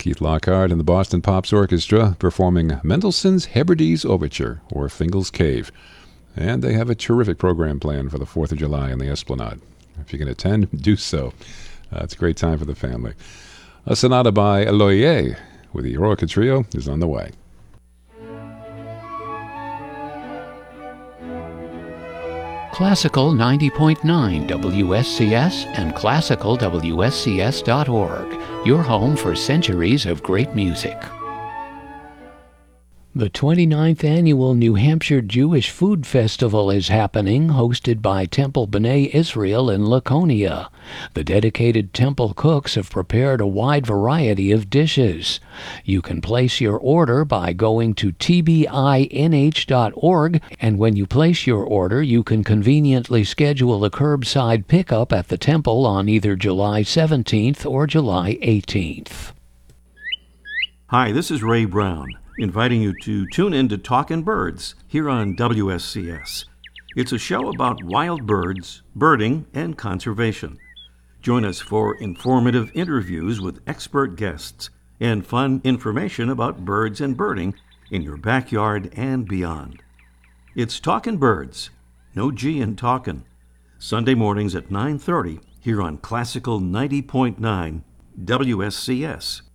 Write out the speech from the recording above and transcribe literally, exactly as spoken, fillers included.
Keith Lockhart and the Boston Pops Orchestra performing Mendelssohn's Hebrides Overture, or Fingal's Cave. And they have a terrific program planned for the fourth of July in the Esplanade. If you can attend, do so. Uh, it's a great time for the family. A sonata by Loyer with the Eroica Trio is on the way. Classical ninety point nine W S C S and classical W S C S dot org, your home for centuries of great music. The twenty-ninth Annual New Hampshire Jewish Food Festival is happening, hosted by Temple B'nai Israel in Laconia. The dedicated temple cooks have prepared a wide variety of dishes. You can place your order by going to T B I N H dot org, and when you place your order, you can conveniently schedule a curbside pickup at the temple on either July seventeenth or July eighteenth. Hi, this is Ray Brown, inviting you to tune in to Talkin' Birds here on W S C S. It's a show about wild birds, birding, and conservation. Join us for informative interviews with expert guests and fun information about birds and birding in your backyard and beyond. It's Talkin' Birds, no G in talkin', Sunday mornings at nine thirty here on Classical ninety point nine W S C S.